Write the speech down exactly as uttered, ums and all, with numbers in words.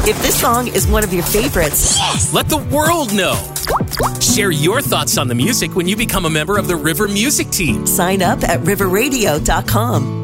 If this song is one of your favorites, yes! Let the world know. Share your thoughts on the music when you become a member of the River Music Team. Sign up at river radio dot com.